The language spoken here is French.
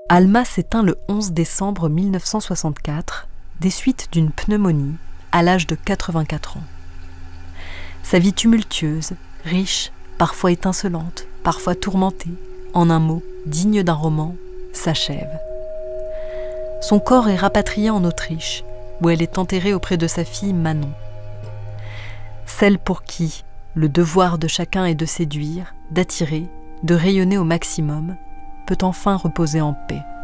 Alma s'éteint le 11 décembre 1964 des suites d'une pneumonie à l'âge de 84 ans. Sa vie tumultueuse, riche, parfois étincelante, parfois tourmentée, en un mot, digne d'un roman, s'achève. Son corps est rapatrié en Autriche, où elle est enterrée auprès de sa fille Manon. Celle pour qui le devoir de chacun est de séduire, d'attirer, de rayonner au maximum, peut enfin reposer en paix.